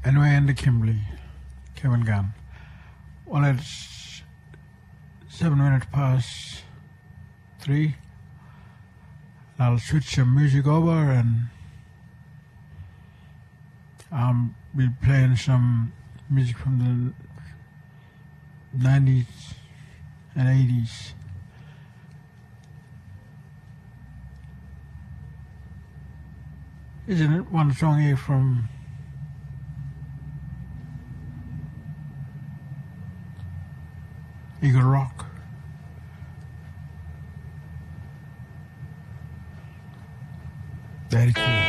Anyway, and Kimberly, Kevin Gunn. Well, it's 7 minutes past 3. I'll switch some music over and I'll be playing some music from the 90s and 80s. Isn't it one song here from Eagle Rock? Very cool.